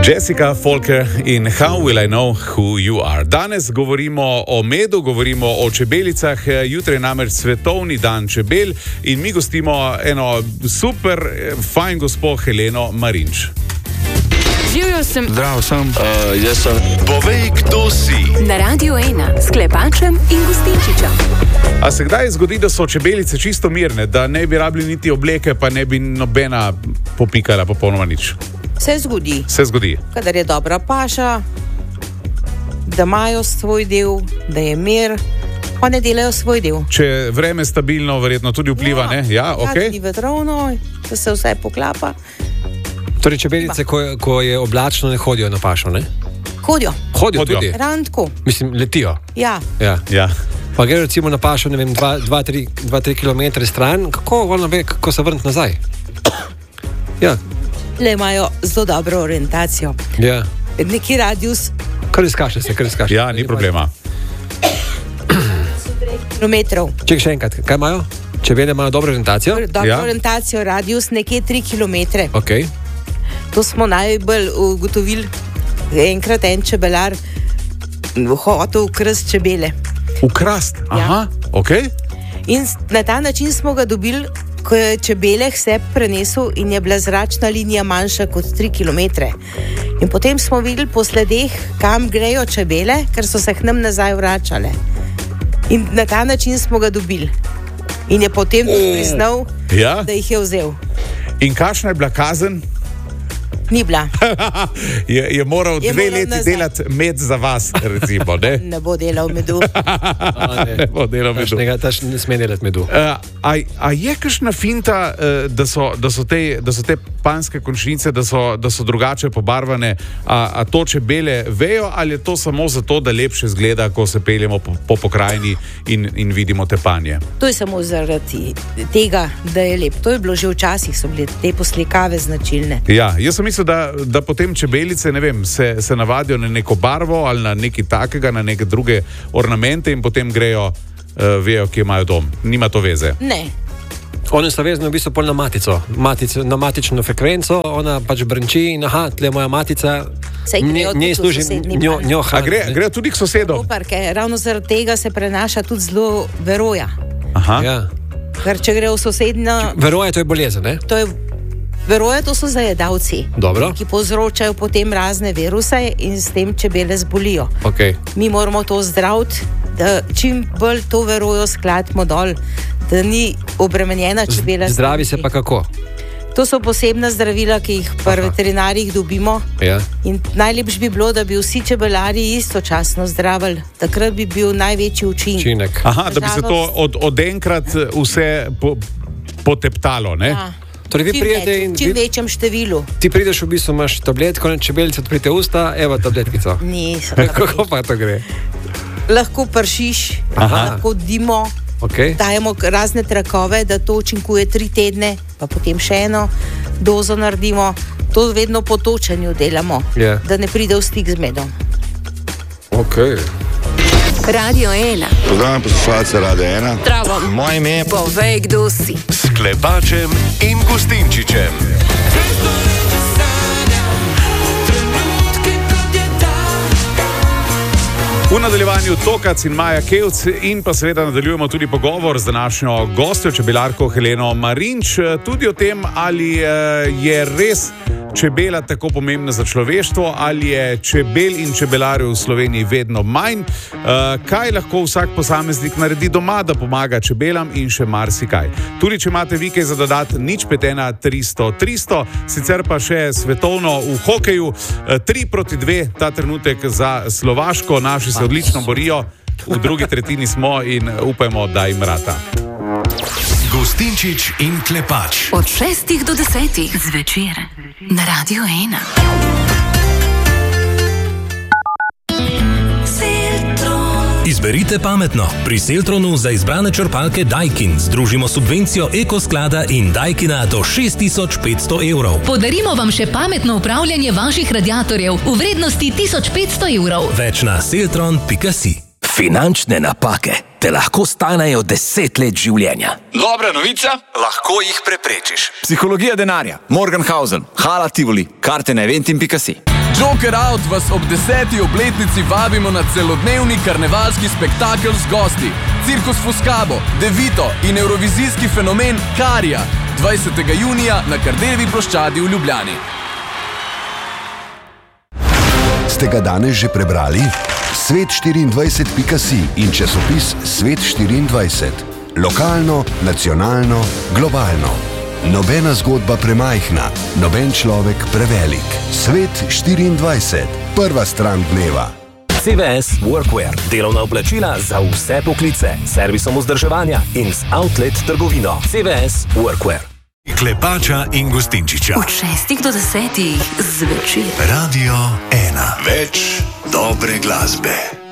Jessica Folker in How Will I Know Who You Are. Danes govorimo o medu, govorimo o čebelicah, jutri je namreč svetovni dan čebel in mi gostimo eno super, fajn gospo Heleno Marinč. Živjo sem. Zdravo sem. Jaz sem. Povej, kdo si. Na Radio 1 s Klepačem in Gustinčičem. A se kdaj zgodi, da so čebelice čisto mirne, da ne bi rabili niti obleke, pa ne bi nobena popikala popolnoma nič? Se zgodi. Se zgodi. Kadar je dobra paša, da imajo svoj del, da je mir, pa ne delajo svoj del. Če je vreme stabilno, verjetno tudi vpliva, ne? Ja, ok. Ni vetrovno, da se vse poklapa. Torej čebelice, ko je oblačno, ne hodijo na pašo, ne? Hodijo tudi. Ravno tako. Mislim, letijo. Ja. Pa gre recimo na pašo, ne vem, 2-3 km stran, kako ona ve, kako se vrniti nazaj? Ja. Le imajo zelo dobro orientacijo. Ja. Neki radius. Kar izkaše se. Ja, ni problema. Kilometrov. Ček še enkrat, kaj imajo? Čebele imajo dobro orientacijo? Dobro orientacijo, radius nekje 3 km. Ok. To smo najbolj ugotovili. Enkrat en čebelar hotel ukrast čebele. Ukrast? Aha, ok. In na ta način smo ga dobili, ko je čebele vse prenesel in je bila zračna linija manjša kot 3 km. In potem smo videli po sledeh, kam grejo čebele, ker so se k nam nazaj vračale. In na ta način smo ga dobili. In je potem priznal, da jih je vzel. In kakšna je bila kazen? Ni bila. je moral 2 leti delati med za vas, recimo, ne? Ne bo delal medu. Ne bo delal medu. Ne sme delati medu. A je kakšna finta, da so te panjske končnice, da so drugače pobarvane, a to čebele vejo, ali je to samo zato, da lepše zgleda, ko se peljemo po pokrajini in vidimo te panje? To je samo zaradi tega, da je lep. To je bilo že včasih, so bile te poslikave značilne. Ja, jaz sem mislil, da potem čebelice, ne vem, se navadijo na neko barvo ali na nekaj takega, na neke druge ornamente in potem grejo, vejo, kje imajo dom. Nima to veze. Ne. One so vezane v bistvu pol na matico, na matično frekvenco, ona pač brnči in aha, tle moja matica, njej služi, njo hrani. Grejo tudi k sosedom. Ravno zaradi tega se prenaša tudi zelo veroja. Aha. Ja. Ker če grejo v sosednjo... Veroja, to je bolezen, ne? Veroje, to so zajedavci, ki povzročajo potem razne viruse in s tem čebele zbolijo. Okay. Mi moramo to zdraviti, da čim bolj to verojo skladimo dol, da ni obremenjena čebela. Zdravi se pa kako? To so posebna zdravila, ki jih pri veterinarjih dobimo. Ja. In najlepše bi bilo, da bi vsi čebelarji istočasno zdravili. Takrat bi bil največji učinek. Aha, da bi se to od enkrat vse poteptalo, ne? Ja. Torej, vi prijete in čim večjem številu. Ti prideš, v bistvu imaš tabletko, čebelice odprite usta, evo tabletkico. Kako pa to gre? Lahko pršiš, lahko dimo, dajemo razne trakove, da to učinkuje 3 tedne, pa potem še eno dozo naredimo. To vedno po točenju delamo, da ne pride v stik z medom. Radio 1. Pozdravljam poslušalce Radio 1. Zdravo. Moje ime je Povej, kdo si. S Klepačem in Gustinčičem. V nadaljevanju Tokac in Maja Kevc in pa seveda nadaljujemo tudi pogovor z današnjo gostjo, čebelarko Heleno Marinč, tudi o tem, ali je res čebela tako pomembna za človeštvo, ali je čebel in čebelarjev v Sloveniji vedno manj, kaj lahko vsak posameznik naredi doma, da pomaga čebelam in še marsikaj. Tudi če imate vi kaj za dodati, 051 300 300, sicer pa še svetovno v hokeju 3-2 ta trenutek za Slovaško, naši se odlično borijo, v drugi tretjini smo in upajmo, da jim rata. Gustinčič in Klepač. Od 6 do 10 zvečer na Radio 1. Izberite pametno. Pri Seltronu za izbrane črpalke Daikin združimo subvencijo Ekosklada in Daikina do 6500 evrov. Podarimo vam še pametno upravljanje vaših radiatorjev v vrednosti 1500 evrov. Več na seltron.si. Finančne napake te lahko stanejo 10 let življenja. Dobra novica, lahko jih preprečiš. Psihologija denarja, Morgenhausen, Hala Tivoli, karte na eventim.si. Joker Out vas ob 10. obletnici vabimo na celodnevni karnevalski spektakel z gosti. Cirkus Foscabo, Devito in evrovizijski fenomen Karija 20. junija na Kardeljevi ploščadi v Ljubljani. Ste ga danes že prebrali? Svet24.si in časopis Svet24. Lokalno, nacionalno, globalno. Nobena zgodba premajhna, noben človek prevelik. Svet24. Prva stran dneva. CVS Workwear. Delovna oblačila za vse poklice. Servisom vzdrževanja in z outlet trgovino. CVS Workwear. Klepača in Gustinčiča. Od 6 do 10 zvečer. Radio 1. Več dobre glasbe.